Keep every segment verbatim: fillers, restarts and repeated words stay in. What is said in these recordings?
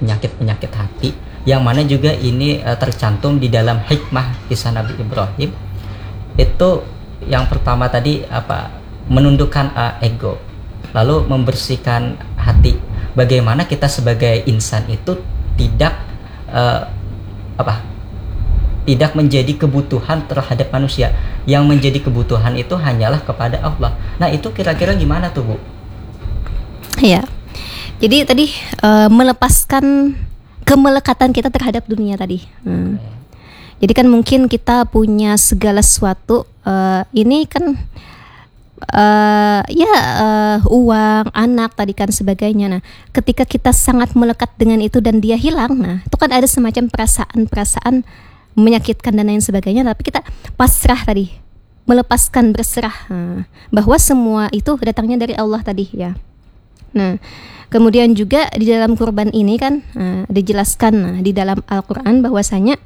penyakit-penyakit hati, yang mana juga ini uh, tercantum di dalam hikmah kisah Nabi Ibrahim. Itu yang pertama tadi apa, menundukkan uh, ego, lalu membersihkan hati. Bagaimana kita sebagai insan itu tidak uh, apa tidak menjadi kebutuhan terhadap manusia, yang menjadi kebutuhan itu hanyalah kepada Allah. Nah itu kira-kira gimana tuh Bu? Ya, jadi tadi uh, melepaskan kemelekatan kita terhadap dunia tadi. Hmm. Jadi kan mungkin kita punya segala sesuatu, uh, ini kan uh, ya uh, uang, anak tadi kan sebagainya. Nah, ketika kita sangat melekat dengan itu dan dia hilang, nah itu kan ada semacam perasaan-perasaan menyakitkan dan lain sebagainya. Tapi kita pasrah tadi, melepaskan, berserah, nah, bahwa semua itu datangnya dari Allah tadi ya. Nah, kemudian juga di dalam kurban ini kan uh, dijelaskan nah, di dalam Al-Quran bahwasanya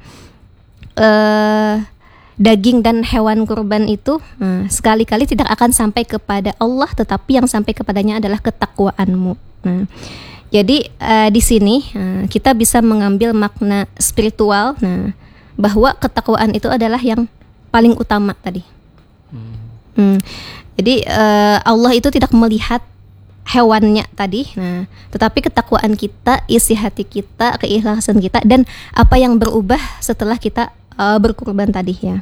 uh, daging dan hewan kurban itu uh, sekali-kali tidak akan sampai kepada Allah, tetapi yang sampai kepadanya adalah ketakwaanmu. Nah, jadi uh, di sini uh, kita bisa mengambil makna spiritual, nah, bahwa ketakwaan itu adalah yang paling utama tadi. Hmm. Hmm. Jadi uh, Allah itu tidak melihat hewannya tadi, nah, tetapi ketakwaan kita, isi hati kita, keikhlasan kita, dan apa yang berubah setelah kita uh, berkurban tadi ya.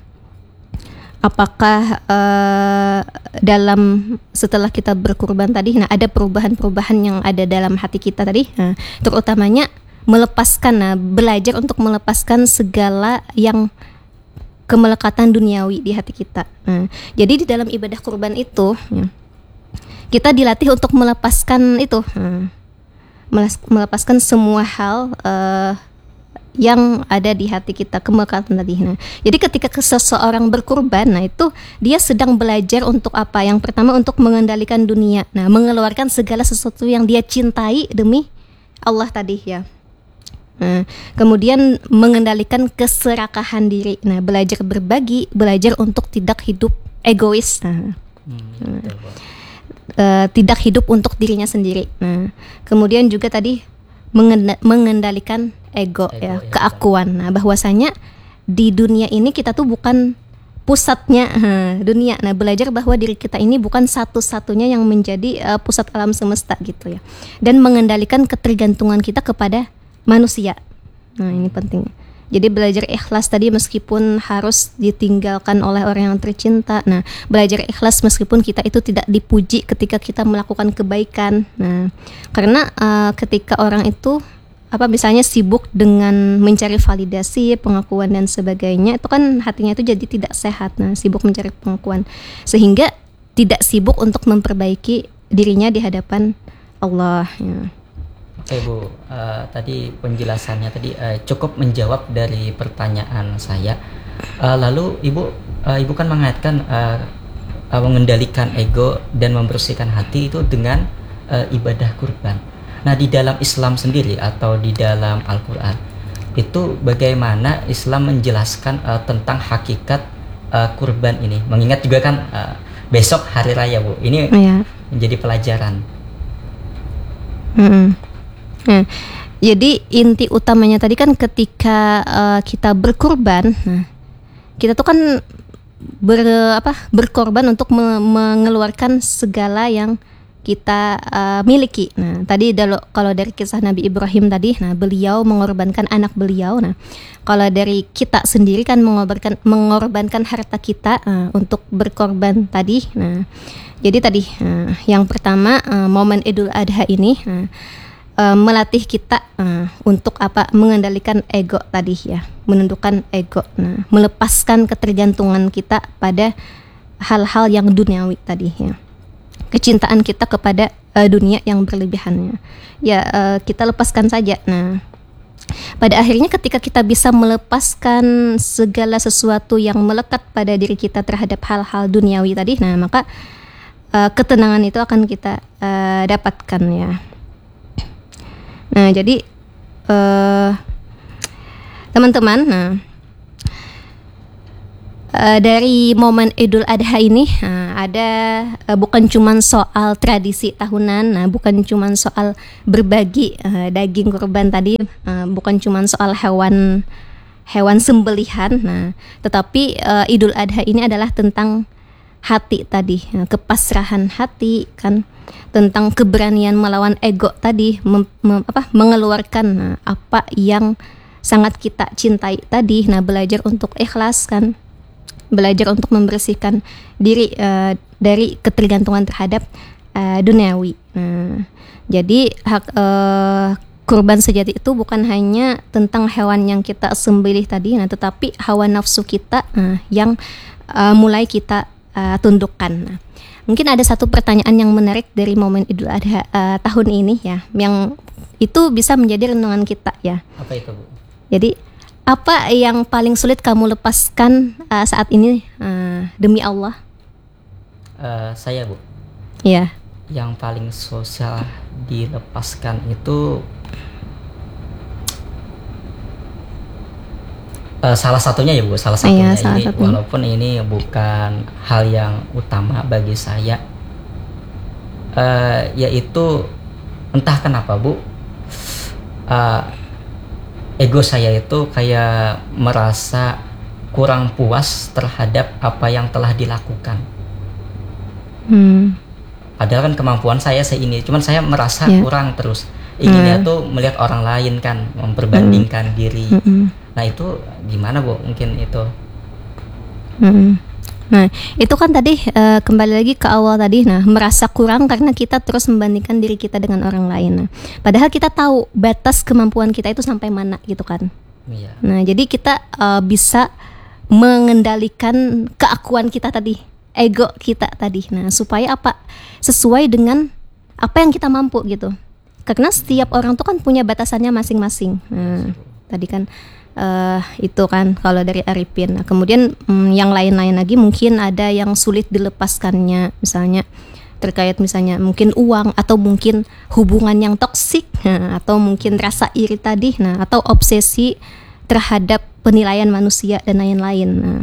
Apakah uh, dalam setelah kita berkurban tadi, nah ada perubahan-perubahan yang ada dalam hati kita tadi, nah, terutamanya melepaskan, nah, belajar untuk melepaskan segala yang kemelekatan duniawi di hati kita. Nah, jadi di dalam ibadah kurban itu ya, kita dilatih untuk melepaskan itu, melepaskan semua hal uh, yang ada di hati kita, kemelekatan tadi. Nah, jadi ketika seseorang berkurban, nah itu dia sedang belajar untuk apa? Yang pertama untuk mengendalikan dunia, nah mengeluarkan segala sesuatu yang dia cintai demi Allah tadi ya. Nah, kemudian mengendalikan keserakahan diri, nah belajar berbagi, belajar untuk tidak hidup egois. Nah, hmm, nah. Uh, tidak hidup untuk dirinya sendiri. Nah, kemudian juga tadi mengenda- mengendalikan ego, ego ya, ya, keakuan. Nah, bahwasanya di dunia ini kita tuh bukan pusatnya uh, dunia. Nah, belajar bahwa diri kita ini bukan satu-satunya yang menjadi uh, pusat alam semesta gitu ya. Dan mengendalikan ketergantungan kita kepada manusia. Nah, ini penting. Jadi belajar ikhlas tadi meskipun harus ditinggalkan oleh orang yang tercinta. Nah, belajar ikhlas meskipun kita itu tidak dipuji ketika kita melakukan kebaikan. Nah, karena uh, ketika orang itu apa misalnya sibuk dengan mencari validasi, pengakuan dan sebagainya, itu kan hatinya itu jadi tidak sehat. Nah, sibuk mencari pengakuan sehingga tidak sibuk untuk memperbaiki dirinya di hadapan Allah ya. Oke Bu, uh, tadi penjelasannya tadi uh, cukup menjawab dari pertanyaan saya. Uh, lalu Ibu, uh, Ibu kan mengaitkan uh, uh, mengendalikan ego dan membersihkan hati itu dengan uh, ibadah kurban. Nah di dalam Islam sendiri atau di dalam Al-Quran itu bagaimana Islam menjelaskan uh, tentang hakikat uh, kurban ini? Mengingat juga kan uh, besok hari raya Bu, ini ya, menjadi pelajaran. Mm-hmm. Nah, jadi inti utamanya tadi kan ketika uh, kita berkurban, nah kita tuh kan ber apa berkorban untuk me- mengeluarkan segala yang kita uh, miliki. Nah, tadi dalo, kalau dari kisah Nabi Ibrahim tadi, nah beliau mengorbankan anak beliau. Nah, kalau dari kita sendiri kan mengorbankan mengorbankan harta kita uh, untuk berkorban tadi. Nah, jadi tadi uh, yang pertama uh, momen Idul Adha ini. Nah, Uh, melatih kita uh, untuk apa mengendalikan ego tadi ya, menundukkan ego, nah melepaskan ketergantungan kita pada hal-hal yang duniawi tadi ya, kecintaan kita kepada uh, dunia yang berlebihannya ya, uh, kita lepaskan saja. Nah pada akhirnya ketika kita bisa melepaskan segala sesuatu yang melekat pada diri kita terhadap hal-hal duniawi tadi, nah maka uh, ketenangan itu akan kita uh, dapatkan ya. Nah, jadi uh, teman-teman, nah uh, dari momen Idul Adha ini uh, ada uh, bukan cuman soal tradisi tahunan, nah bukan cuman soal berbagi uh, daging kurban tadi, uh, bukan cuman soal hewan hewan sembelihan, nah tetapi uh, Idul Adha ini adalah tentang hati tadi, uh, kepasrahan hati kan, tentang keberanian melawan ego tadi, mem, mem, apa, mengeluarkan nah, apa yang sangat kita cintai tadi, nah belajar untuk ikhlas kan, belajar untuk membersihkan diri uh, dari ketergantungan terhadap uh, duniawi. Nah, jadi hak uh, kurban sejati itu bukan hanya tentang hewan yang kita sembelih tadi, nah tetapi hawa nafsu kita uh, yang uh, mulai kita uh, tundukkan. Nah, mungkin ada satu pertanyaan yang menarik dari momen Idul Adha uh, tahun ini ya, yang itu bisa menjadi renungan kita ya. Apa itu, Bu? Jadi apa yang paling sulit kamu lepaskan uh, saat ini uh, demi Allah? Uh, saya, Bu. Iya. Yang paling sosial dilepaskan itu uh, salah satunya ya, Bu. Salah satunya iya, salah ini, satunya. Walaupun ini bukan hal yang utama bagi saya, uh, yaitu entah kenapa, Bu. Uh, Ego saya itu kayak merasa kurang puas terhadap apa yang telah dilakukan. Hmm. Padahal kan kemampuan saya seini, cuman saya merasa yeah. kurang terus. Inginnya hmm. tuh melihat orang lain kan, memperbandingkan hmm. diri. Hmm. Nah itu gimana, Bu? Mungkin itu. Hmm. Nah itu kan tadi uh, kembali lagi ke awal tadi, nah merasa kurang karena kita terus membandingkan diri kita dengan orang lain. Nah, padahal kita tahu batas kemampuan kita itu sampai mana gitu kan. Iya. Nah jadi kita uh, bisa mengendalikan keakuan kita tadi, ego kita tadi. Nah supaya apa? Sesuai dengan apa yang kita mampu gitu. Karena setiap orang tuh kan punya batasannya masing-masing. Nah tadi kan Uh, itu kan kalau dari Arifin. Nah, kemudian um, yang lain-lain lagi mungkin ada yang sulit dilepaskannya, misalnya terkait misalnya mungkin uang, atau mungkin hubungan yang toksik, nah, atau mungkin rasa iri tadi, nah atau obsesi terhadap penilaian manusia dan lain-lain. Nah,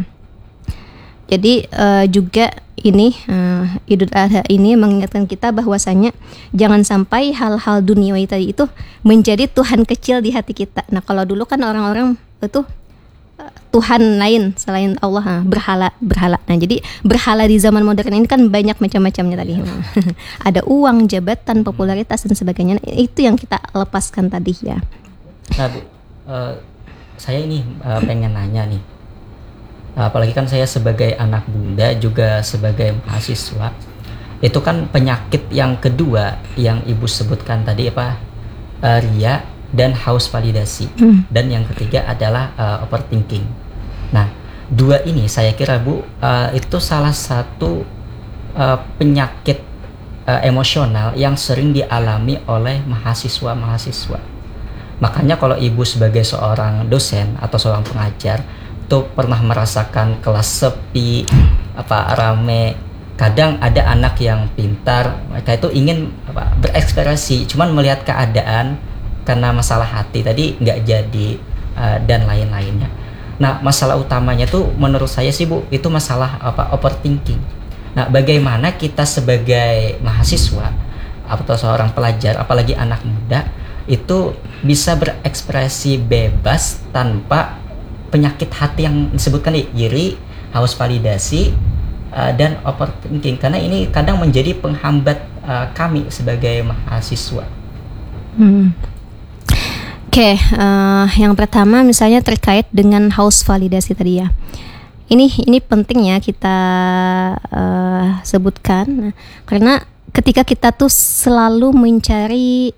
jadi uh, juga ini uh, Idul Adha ini mengingatkan kita bahwasanya jangan sampai hal-hal duniawi tadi itu menjadi Tuhan kecil di hati kita. Nah kalau dulu kan orang-orang itu uh, Tuhan lain selain Allah, nah, berhala berhala. Nah jadi berhala di zaman modern ini kan banyak macam-macamnya tadi. Nah, ada uang, jabatan, popularitas dan sebagainya. Nah, itu yang kita lepaskan tadi ya. Nah Bu, uh, saya ini uh, pengen nanya nih. Apalagi kan saya sebagai anak bunda juga sebagai mahasiswa, itu kan penyakit yang kedua yang ibu sebutkan tadi apa, uh, ria dan haus validasi, hmm. dan yang ketiga adalah uh, overthinking. Nah dua ini saya kira Bu uh, itu salah satu uh, penyakit uh, emosional yang sering dialami oleh mahasiswa-mahasiswa. Makanya kalau ibu sebagai seorang dosen atau seorang pengajar tuh pernah merasakan kelas sepi, apa rame, kadang ada anak yang pintar, mereka itu ingin apa, berekspresi, cuman melihat keadaan karena masalah hati tadi nggak jadi, uh, dan lain-lainnya. Nah masalah utamanya tuh menurut saya sih Bu itu masalah apa, overthinking. Nah bagaimana kita sebagai mahasiswa atau seorang pelajar, apalagi anak muda, itu bisa berekspresi bebas tanpa penyakit hati yang disebutkan nih, iri, haus validasi, uh, dan overthinking, karena ini kadang menjadi penghambat uh, kami sebagai mahasiswa. Hmm. Oke, okay, uh, yang pertama misalnya terkait dengan haus validasi tadi ya. Ini ini penting ya kita uh, sebutkan, nah, karena ketika kita tuh selalu mencari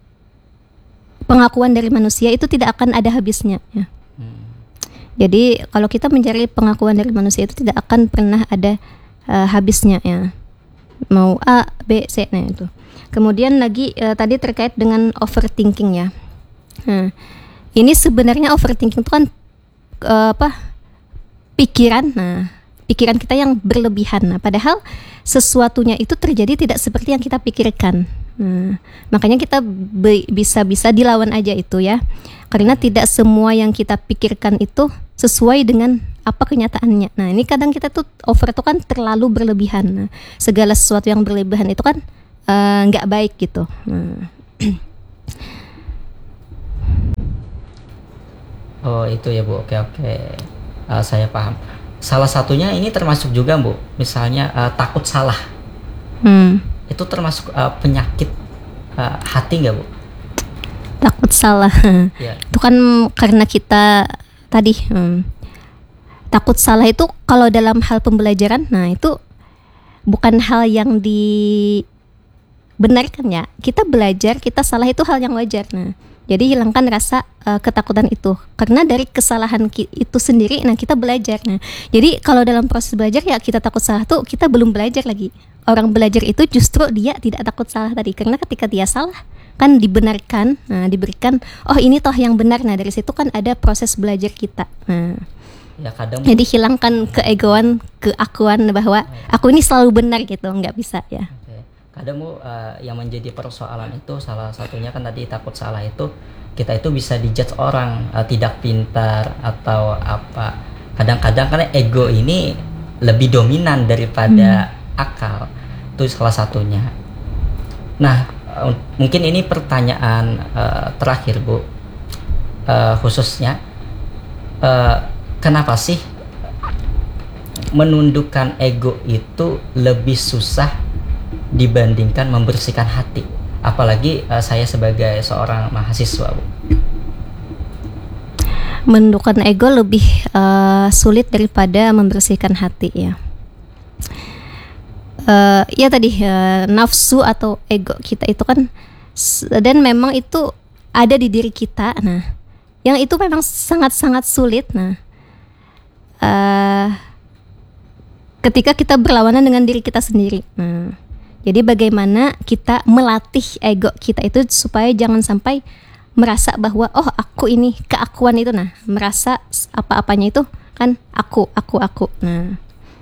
pengakuan dari manusia itu tidak akan ada habisnya ya. Jadi kalau kita mencari pengakuan dari manusia itu tidak akan pernah ada uh, habisnya ya. Mau A, B, C, nah itu. Kemudian lagi uh, tadi terkait dengan overthinking ya. Nah, ini sebenarnya overthinking itu kan uh, apa? Pikiran, nah pikiran kita yang berlebihan. Nah, padahal sesuatunya itu terjadi tidak seperti yang kita pikirkan. Nah, makanya kita be- bisa-bisa dilawan aja itu ya. Karena tidak semua yang kita pikirkan itu sesuai dengan apa kenyataannya. Nah ini kadang kita tuh over itu kan terlalu berlebihan. Nah, segala sesuatu yang berlebihan itu kan nggak uh, baik gitu. Nah. Oh itu ya Bu, oke oke, uh, saya paham. Salah satunya ini termasuk juga Bu, misalnya uh, takut salah. Hmm. Itu termasuk uh, penyakit uh, hati nggak Bu? Takut salah. Yeah. Itu kan karena kita tadi hmm, takut salah itu kalau dalam hal pembelajaran, nah itu bukan hal yang dibenarkan ya. Kita belajar, kita salah itu hal yang wajar. Nah, jadi hilangkan rasa uh, ketakutan itu karena dari kesalahan ki- itu sendiri. Nah kita belajar. Nah jadi kalau dalam proses belajar ya kita takut salah tuh kita belum belajar lagi. Orang belajar itu justru dia tidak takut salah tadi karena ketika dia salah kan dibenarkan, nah diberikan oh ini toh yang benar. Nah dari situ kan ada proses belajar kita. Nah ya, kadang jadi hilangkan keegoan, keakuan bahwa aku ini selalu benar gitu, nggak bisa ya. Kadang Bu, uh, yang menjadi persoalan itu salah satunya kan tadi takut salah itu kita itu bisa dijudge orang uh, tidak pintar atau apa. Kadang-kadang kan ego ini lebih dominan daripada hmm. akal. Itu salah satunya. Nah, uh, mungkin ini pertanyaan uh, terakhir Bu, uh, khususnya uh, kenapa sih menundukkan ego itu lebih susah dibandingkan membersihkan hati, apalagi uh, saya sebagai seorang mahasiswa Bu. Menundukkan ego lebih uh, sulit daripada membersihkan hati ya. Uh, ya tadi uh, nafsu atau ego kita itu kan dan memang itu ada di diri kita. Nah, yang itu memang sangat-sangat sulit. Nah, uh, ketika kita berlawanan dengan diri kita sendiri. Nah. Jadi bagaimana kita melatih ego kita itu supaya jangan sampai merasa bahwa oh aku ini keakuan itu, nah merasa apa-apanya itu kan aku aku aku. Nah,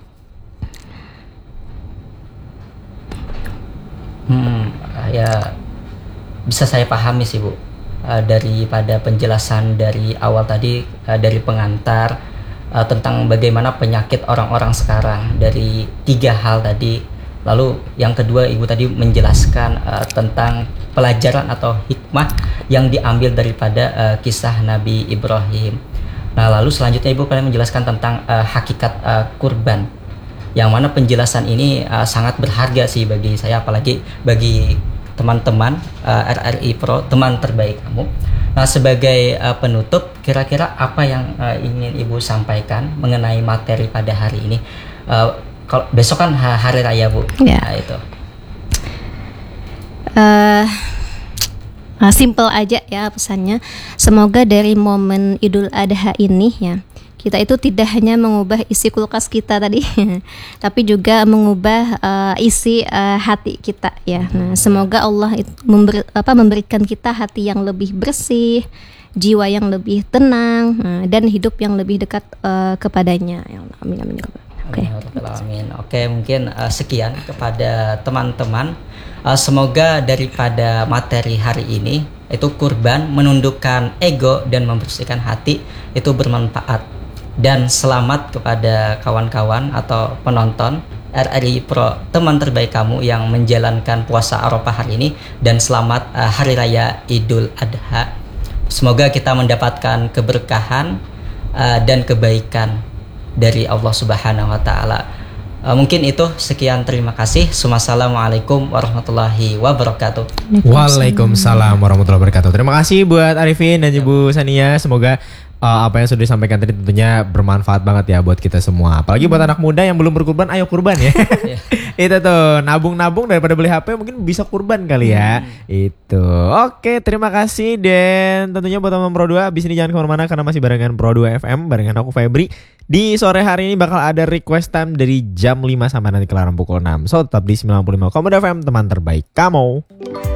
hmm, ya bisa saya pahami sih Bu, uh, daripada penjelasan dari awal tadi uh, dari pengantar uh, tentang bagaimana penyakit orang-orang sekarang dari tiga hal tadi. Lalu yang kedua Ibu tadi menjelaskan uh, tentang pelajaran atau hikmah yang diambil daripada uh, kisah Nabi Ibrahim. Nah lalu selanjutnya Ibu kalian menjelaskan tentang uh, hakikat uh, kurban, yang mana penjelasan ini uh, sangat berharga sih bagi saya, apalagi bagi teman-teman uh, R R I Pro, teman terbaik kamu. Nah sebagai uh, penutup, kira-kira apa yang uh, ingin Ibu sampaikan mengenai materi pada hari ini? Uh, Kalau besok kan hari raya Bu, ya. Nah itu. Uh, simple aja ya pesannya. Semoga dari momen Idul Adha ini ya kita itu tidak hanya mengubah isi kulkas kita tadi, tapi juga mengubah uh, isi uh, hati kita ya. Nah semoga Allah itu member, apa, memberikan kita hati yang lebih bersih, jiwa yang lebih tenang, uh, dan hidup yang lebih dekat uh, kepadanya. Ya Allah, amin amin. Oke, okay. Oke, mungkin uh, sekian kepada teman-teman. Uh, semoga daripada materi hari ini itu kurban, menundukkan ego dan membersihkan hati itu bermanfaat. Dan selamat kepada kawan-kawan atau penonton R R I Pro, teman terbaik kamu yang menjalankan puasa Arafah hari ini, dan selamat uh, Hari Raya Idul Adha. Semoga kita mendapatkan keberkahan uh, dan kebaikan dari Allah Subhanahu wa taala. Uh, mungkin itu sekian, terima kasih. Wassalamualaikum warahmatullahi wabarakatuh. Waalaikumsalam warahmatullahi wabarakatuh. Terima kasih buat Arifin dan Ibu Sania. Semoga uh, apa yang sudah disampaikan tadi tentunya bermanfaat banget ya buat kita semua. Apalagi buat anak muda yang belum berkurban, ayo kurban ya. Itu tuh, nabung-nabung daripada beli H P mungkin bisa kurban kali ya. Hmm. Itu. Oke, terima kasih. Dan tentunya buat teman Pro dua, abis ini jangan kemana-mana karena masih barengan Pro dua F M, barengan aku Febri. Di sore hari ini bakal ada request time dari jam lima sampai nanti kelaran pukul enam. So tetap di sembilan puluh lima Komodo F M, teman terbaik kamu.